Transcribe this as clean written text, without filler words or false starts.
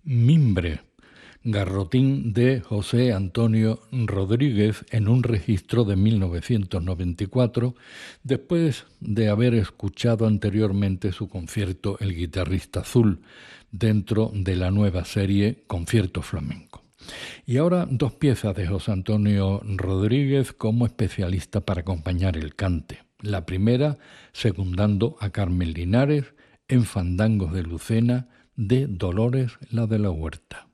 Mimbre, garrotín de José Antonio Rodríguez en un registro de 1994, después de haber escuchado anteriormente su concierto El guitarrista azul, dentro de la nueva serie Concierto Flamenco. Y ahora dos piezas de José Antonio Rodríguez como especialista para acompañar el cante. La primera, secundando a Carmen Linares en Fandangos de Lucena, de Dolores la de la Huerta.